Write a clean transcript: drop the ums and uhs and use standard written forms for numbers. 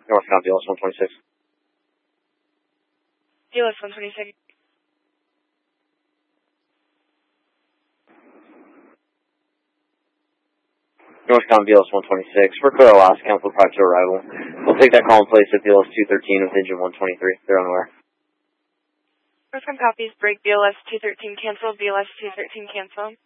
Northcom BLS 126. BLS 126. Northcom BLS 126. We're clear Alaska, cancel prior to arrival. We'll take that call in place at BLS 213 with engine 123. They're unaware. Northcom copies, break BLS 213 cancel, BLS 213 cancel.